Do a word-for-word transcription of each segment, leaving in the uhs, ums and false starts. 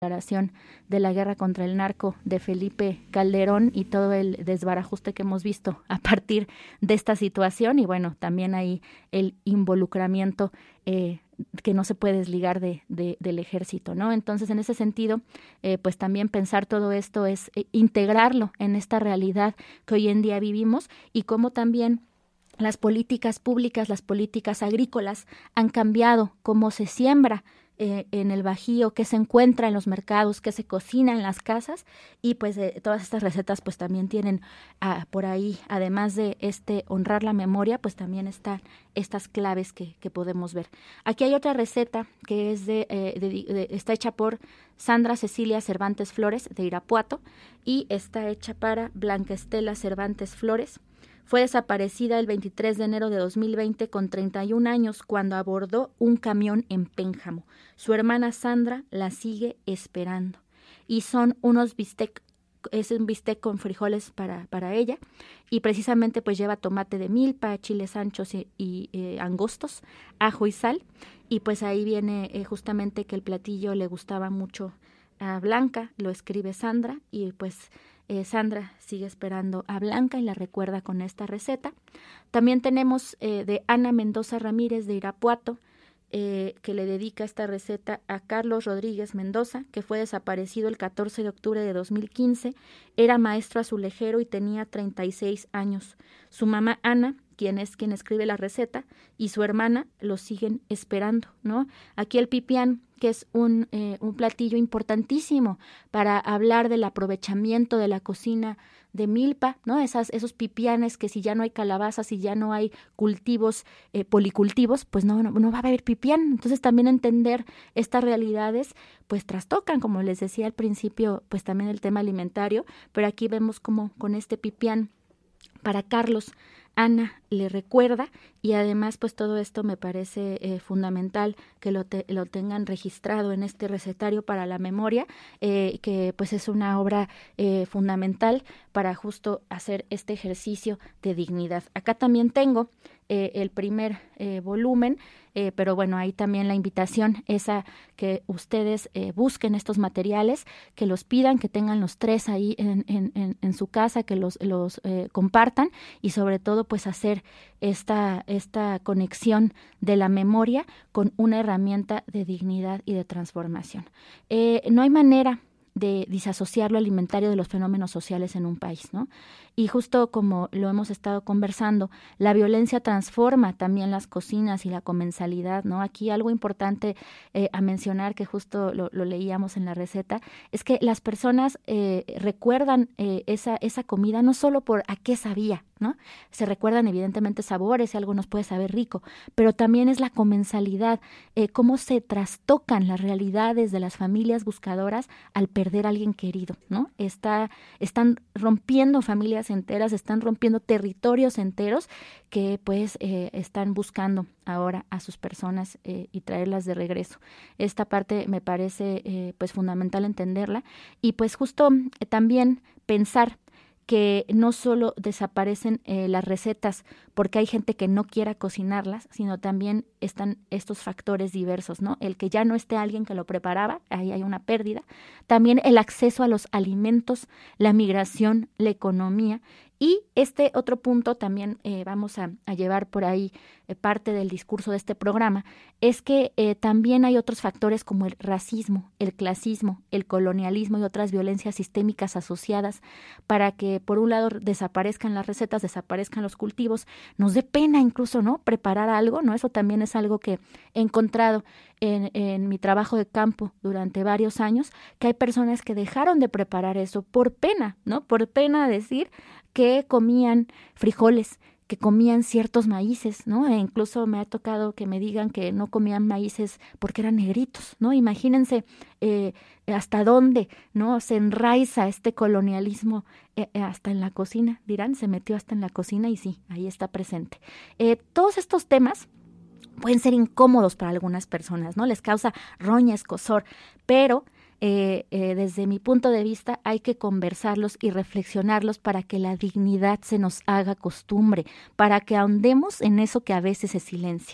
declaración de la guerra contra el narco de Felipe Calderón y todo el desbarajuste que hemos visto a partir de esta situación y bueno, también ahí el involucramiento eh, que no se puede desligar de, de, del ejército, ¿no? Entonces, en ese sentido, eh, pues también pensar todo esto es eh, integrarlo en esta realidad que hoy en día vivimos y cómo también las políticas públicas, las políticas agrícolas han cambiado, cómo se siembra eh, en el Bajío, qué se encuentra en los mercados, qué se cocina en las casas y pues eh, todas estas recetas pues también tienen ah, por ahí, además de este honrar la memoria, pues también están estas claves que, que podemos ver. Aquí hay otra receta que es de, eh, de, de está hecha por Sandra Cecilia Cervantes Flores de Irapuato y está hecha para Blanca Estela Cervantes Flores. Fue desaparecida el veintitrés de enero de dos mil veinte con treinta y un años cuando abordó un camión en Pénjamo. Su hermana Sandra la sigue esperando. Y son unos bistec, es un bistec con frijoles para, para ella. Y precisamente pues lleva tomate de milpa, chiles anchos y, y eh, angostos, ajo y sal. Y pues ahí viene eh, justamente que el platillo le gustaba mucho a Blanca, lo escribe Sandra y pues Eh, Sandra sigue esperando a Blanca y la recuerda con esta receta. También tenemos eh, de Ana Mendoza Ramírez de Irapuato, eh, que le dedica esta receta a Carlos Rodríguez Mendoza, que fue desaparecido el catorce de octubre de dos mil quince. Era maestro azulejero y tenía treinta y seis años. Su mamá Ana, quien es quien escribe la receta, y su hermana lo siguen esperando, ¿no? Aquí el pipián, que es un, eh, un platillo importantísimo para hablar del aprovechamiento de la cocina de milpa, ¿no? Esas, esos pipianes que si ya no hay calabazas, si ya no hay cultivos, eh, policultivos, pues no, no, no va a haber pipián. Entonces también entender estas realidades, pues trastocan, como les decía al principio, pues también el tema alimentario, pero aquí vemos como con este pipián para Carlos, Ana le recuerda y además pues todo esto me parece eh, fundamental que lo, te, lo tengan registrado en este recetario para la memoria, eh, que pues es una obra eh, fundamental para justo hacer este ejercicio de dignidad. Acá también tengo eh, el primer eh, volumen, eh, pero bueno, ahí también la invitación es a que ustedes eh, busquen estos materiales, que los pidan, que tengan los tres ahí en, en, en, en su casa, que los, los eh, compartan y sobre todo pues hacer esta, esta conexión de la memoria con una herramienta de dignidad y de transformación. Eh, no hay manera de disasociar lo alimentario de los fenómenos sociales en un país, ¿no? Y justo como lo hemos estado conversando, la violencia transforma también las cocinas y la comensalidad, ¿no? Aquí algo importante eh, a mencionar, que justo lo, lo leíamos en la receta, es que las personas eh, recuerdan eh, esa, esa comida no solo por a qué sabía, ¿no? Se recuerdan evidentemente sabores y algo nos puede saber rico, pero también es la comensalidad, eh, cómo se trastocan las realidades de las familias buscadoras al perder a alguien querido, ¿no? Está, están rompiendo familias enteras, están rompiendo territorios enteros que pues eh, están buscando ahora a sus personas eh, y traerlas de regreso. Esta parte me parece eh, pues fundamental entenderla y pues justo eh, también pensar que no solo desaparecen eh, las recetas porque hay gente que no quiera cocinarlas, sino también están estos factores diversos, ¿no? El que ya no esté alguien que lo preparaba, ahí hay una pérdida. También el acceso a los alimentos, la migración, la economía. Y este otro punto también eh, vamos a, a llevar por ahí eh, parte del discurso de este programa, es que eh, también hay otros factores como el racismo, el clasismo, el colonialismo y otras violencias sistémicas asociadas para que por un lado desaparezcan las recetas, desaparezcan los cultivos, nos dé pena incluso, ¿no? Preparar algo, ¿no? Eso también es algo que he encontrado en, en mi trabajo de campo durante varios años, que hay personas que dejaron de preparar eso por pena, ¿no? Por pena decir que comían frijoles, que comían ciertos maíces, ¿no? E incluso me ha tocado que me digan que no comían maíces porque eran negritos, ¿no? Imagínense eh, hasta dónde, ¿no? Se enraiza este colonialismo eh, hasta en la cocina, dirán, se metió hasta en la cocina y sí, ahí está presente. Eh, todos estos temas pueden ser incómodos para algunas personas, ¿no? Les causa roña, escozor, pero Eh, eh, desde mi punto de vista hay que conversarlos y reflexionarlos para que la dignidad se nos haga costumbre, para que ahondemos en eso que a veces se silencia.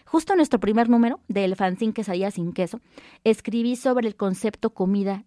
Justo en nuestro primer número del fanzine Quesadilla sin queso, escribí sobre el concepto comida